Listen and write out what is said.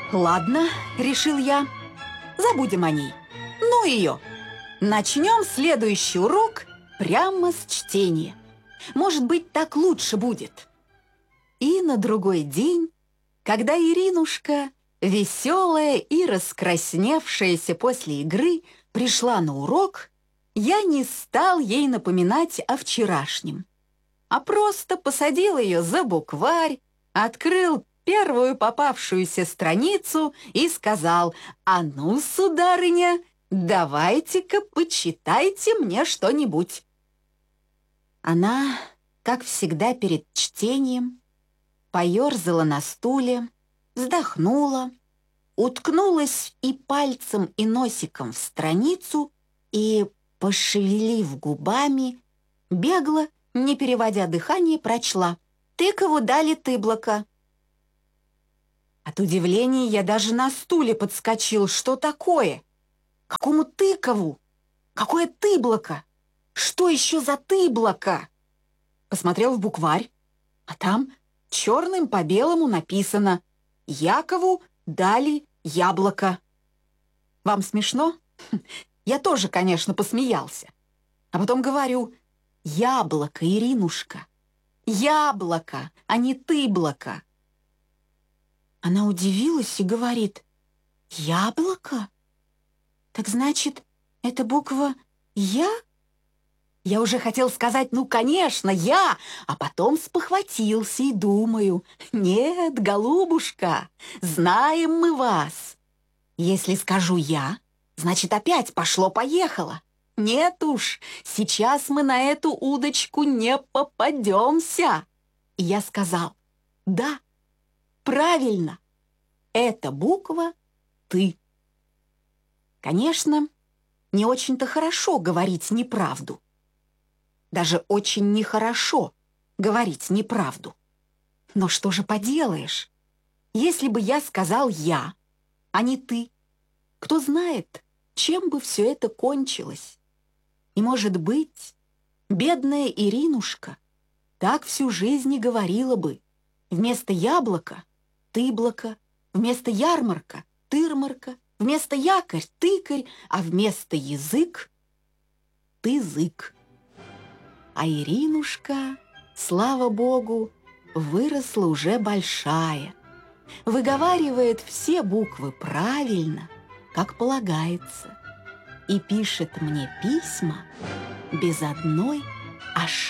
Ладно, решил я, забудем о ней. Ну ее. Начнем следующий урок прямо с чтения. Может быть, так лучше будет. И на другой день, когда Иринушка, веселая и раскрасневшаяся после игры, пришла на урок, я не стал ей напоминать о вчерашнем, а просто посадил ее за букварь, открыл первую попавшуюся страницу и сказал: «А ну, сударыня, давайте-ка почитайте мне что-нибудь». Она, как всегда перед чтением, поерзала на стуле, вздохнула, уткнулась и пальцем, и носиком в страницу и, пошевелив губами, бегло, не переводя дыхание, прочла: «Тыкову дали тыблоко». От удивления я даже на стуле подскочил. Что такое? Какому тыкову? Какое тыблоко? Что еще за тыблоко? Посмотрел в букварь, а там черным по белому написано: «Якову дали яблоко». Вам смешно? Я тоже, конечно, посмеялся. А потом говорю: «Яблоко, Иринушка, яблоко, а не тыблоко». Она удивилась и говорит: «Яблоко? Так значит, это буква «Я»?» Я уже хотел сказать: «Ну, конечно, я», а потом спохватился и думаю: «Нет, голубушка, знаем мы вас. Если скажу «я», значит, опять пошло-поехало. Нет уж, сейчас мы на эту удочку не попадемся». И я сказал: «Да, правильно, эта буква «ты». Конечно, не очень-то хорошо говорить неправду. Даже очень нехорошо говорить неправду. Но что же поделаешь? Если бы я сказал «я», а не «ты», кто знает, чем бы все это кончилось. И, может быть, бедная Иринушка так всю жизнь и говорила бы: вместо яблока — тыблоко, вместо ярмарка — тырмарка, вместо якорь — тыкарь, а вместо язык — тызык. А Иринушка, слава богу, выросла уже большая, выговаривает все буквы правильно, как полагается, и пишет мне письма без одной ошибки.